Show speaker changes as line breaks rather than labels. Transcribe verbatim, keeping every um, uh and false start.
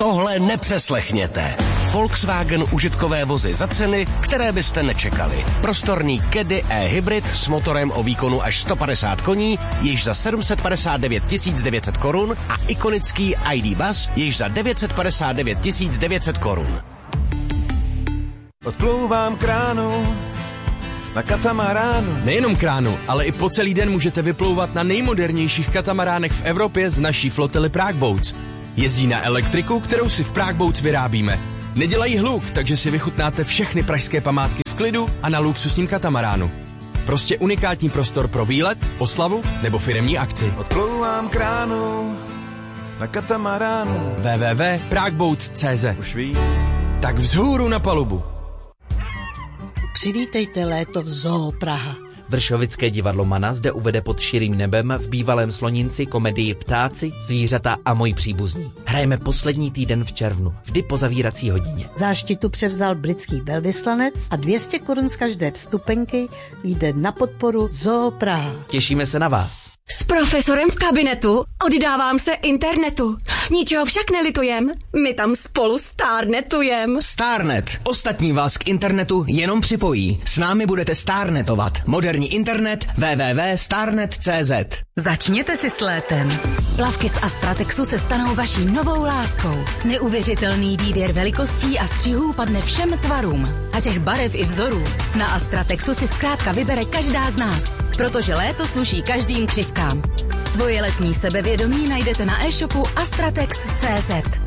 tohle nepřeslechněte. Volkswagen užitkové vozy za ceny, které byste nečekali. Prostorný Caddy e-hybrid s motorem o výkonu až sto padesát koní, již za sedm set padesát devět tisíc devět set korun a ikonický I D Buzz již za devět set padesát devět tisíc devět set korun.
Odplouvám kránu na katamaránu.
Nejenom kránu, ale i po celý den můžete vyplouvat na nejmodernějších katamaránech v Evropě z naší flotily Prague Boats. Jezdí na elektriku, kterou si v Prague Boats vyrábíme. Nedělají hluk, takže si vychutnáte všechny pražské památky v klidu a na luxusním katamaránu. Prostě unikátní prostor pro výlet, oslavu nebo firemní akci.
Odplouvám kránu na katamaránu.
w w w tečka prague boats tečka c z.
Už ví.
Tak vzhůru na palubu.
Přivítejte léto v Zoo Praha.
Vršovické divadlo Mana zde uvede pod širým nebem v bývalém Slonínci komedii Ptáci, zvířata a moji příbuzní. Hrajeme poslední týden v červnu, vždy po zavírací hodině.
Záštitu převzal britský velvyslanec a dvě stě korun z každé vstupenky jde na podporu Zoo Praha.
Těšíme se na vás.
S profesorem v kabinetu oddávám se internetu. Ničeho však nelitujem, my tam spolu stárnetujem.
Starnet. Ostatní vás k internetu jenom připojí. S námi budete starnetovat. Moderní internet w w w tečka starnet tečka c z.
Začněte si s létem. Plavky z Astratexu se stanou vaší novou láskou. Neuvěřitelný výběr velikostí a střihů padne všem tvarům. A těch barev i vzorů. Na Astratexu si zkrátka vybere každá z nás. Protože léto sluší každým křivkám. Svoje letní sebevědomí najdete na e-shopu astratex tečka c z.